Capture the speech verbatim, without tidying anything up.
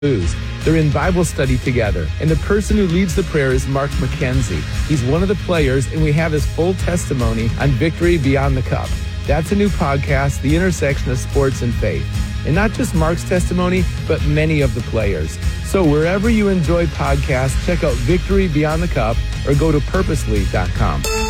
Booze. They're in Bible study together, and the person who leads the prayer is Mark McKenzie. He's one of the players, and we have his full testimony on Victory Beyond the Cup. That's a new podcast, the intersection of sports and faith. And not just Mark's testimony, but many of the players. So wherever you enjoy podcasts, check out Victory Beyond the Cup or go to purposely dot com.